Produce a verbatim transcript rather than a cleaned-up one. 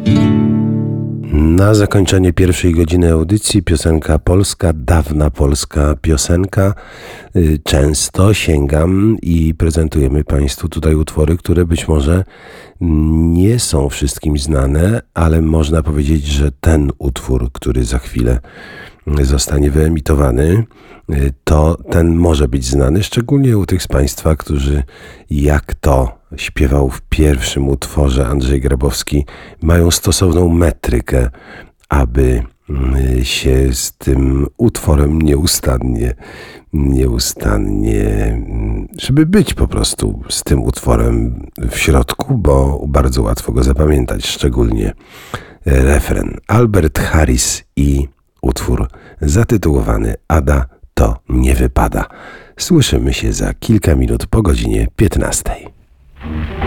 Na zakończenie pierwszej godziny audycji piosenka polska, dawna polska piosenka. Często sięgam i prezentujemy Państwu tutaj utwory, które być może nie są wszystkim znane, ale można powiedzieć, że ten utwór, który za chwilę zostanie wyemitowany, to ten może być znany, szczególnie u tych z Państwa, którzy jak to śpiewał w pierwszym utworze Andrzej Grabowski, mają stosowną metrykę, aby się z tym utworem nieustannie, nieustannie, żeby być po prostu z tym utworem w środku, bo bardzo łatwo go zapamiętać, szczególnie refren. Albert Harris i utwór zatytułowany Ada, to nie wypada. Słyszymy się za kilka minut po godzinie piętnastej.